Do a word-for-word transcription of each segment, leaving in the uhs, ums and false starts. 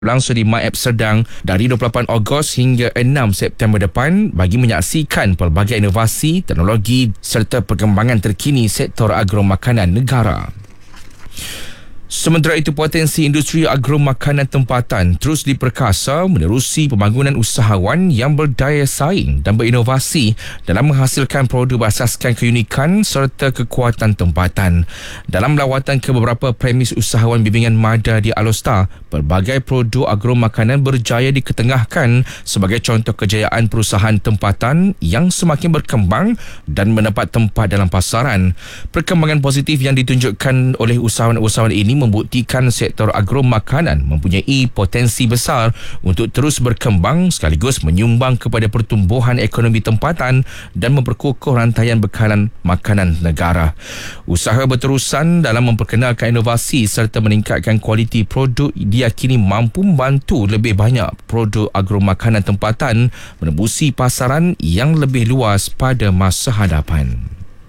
Langsung di MyApp Serdang dari dua puluh lapan Ogos hingga enam September depan bagi menyaksikan pelbagai inovasi, teknologi serta perkembangan terkini sektor agro makanan negara. Sementara itu, potensi industri agro makanan tempatan terus diperkasa menerusi pembangunan usahawan yang berdaya saing dan berinovasi dalam menghasilkan produk berasaskan keunikan serta kekuatan tempatan. Dalam lawatan ke beberapa premis usahawan bimbingan MADA di Alostar, pelbagai produk agro makanan berjaya diketengahkan sebagai contoh kejayaan perusahaan tempatan yang semakin berkembang dan mendapat tempat dalam pasaran. Perkembangan positif yang ditunjukkan oleh usahawan-usahawan ini membuktikan sektor agro makanan mempunyai potensi besar untuk terus berkembang sekaligus menyumbang kepada pertumbuhan ekonomi tempatan dan memperkukuh rantaian bekalan makanan negara. Usaha berterusan dalam memperkenalkan inovasi serta meningkatkan kualiti produk diyakini mampu membantu lebih banyak produk agro makanan tempatan menembusi pasaran yang lebih luas pada masa hadapan.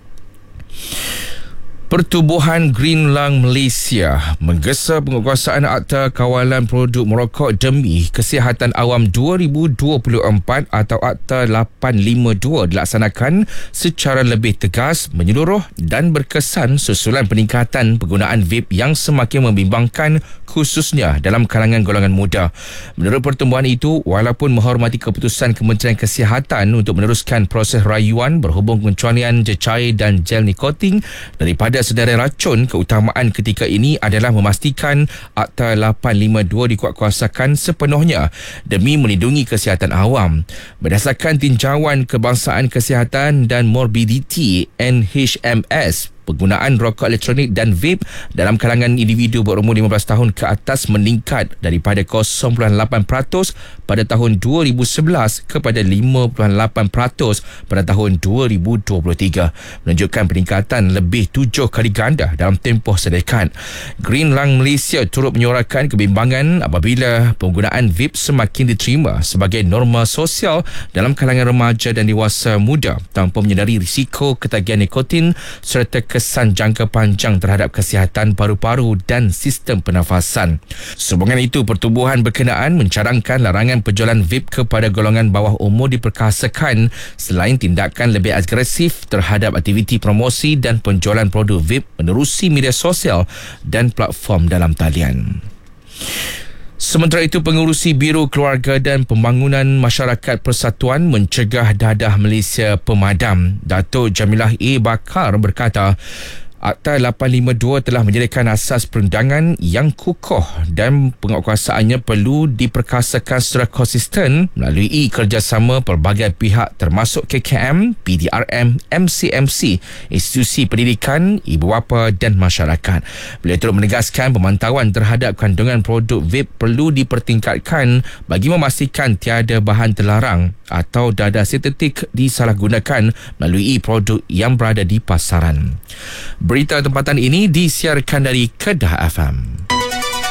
Pertubuhan Green Lung Malaysia menggesa penguatkuasaan Akta Kawalan Produk Merokok Demi Kesihatan Awam dua ribu dua puluh empat atau Akta lapan lima dua dilaksanakan secara lebih tegas, menyeluruh dan berkesan susulan peningkatan penggunaan vape yang semakin membimbangkan khususnya dalam kalangan golongan muda. Menurut pertumbuhan itu, walaupun menghormati keputusan Kementerian Kesihatan untuk meneruskan proses rayuan berhubung pengecualian cecair dan gel nikotin daripada sedara racun, keutamaan ketika ini adalah memastikan Akta lapan lima dua dikuatkuasakan sepenuhnya demi melindungi kesihatan awam. Berdasarkan tinjauan Kebangsaan Kesihatan dan Morbidity N H M S, penggunaan rokok elektronik dan vape dalam kalangan individu berumur lima belas tahun ke atas meningkat daripada kosong perpuluhan lapan peratus pada tahun dua ribu sebelas kepada lima perpuluhan lapan peratus pada tahun dua ribu dua puluh tiga, menunjukkan peningkatan lebih tujuh kali ganda dalam tempoh sedekat. Green Lung Malaysia turut menyuarakan kebimbangan apabila penggunaan vape semakin diterima sebagai norma sosial dalam kalangan remaja dan dewasa muda tanpa menyedari risiko ketagihan nikotin serta kesan jangka panjang terhadap kesihatan paru-paru dan sistem pernafasan. Sehubungan itu, pertubuhan berkenaan mencadangkan larangan penjualan vape kepada golongan bawah umur diperkasakan selain tindakan lebih agresif terhadap aktiviti promosi dan penjualan produk vape menerusi media sosial dan platform dalam talian. Sementara itu, Pengurusi Biro Keluarga dan Pembangunan Masyarakat Persatuan Mencegah Dadah Malaysia Pemadam, Datuk Jamilah A. Bakar berkata, Akta lapan lima dua telah menjadikan asas perundangan yang kukuh dan penguatkuasaannya perlu diperkasakan secara konsisten melalui kerjasama pelbagai pihak termasuk K K M, P D R M, M C M C, institusi pendidikan, ibu bapa dan masyarakat. Beliau turut menegaskan pemantauan terhadap kandungan produk vape perlu dipertingkatkan bagi memastikan tiada bahan terlarang atau dadah sintetik disalahgunakan melalui produk yang berada di pasaran. Berita tempatan ini disiarkan dari Kedah F M.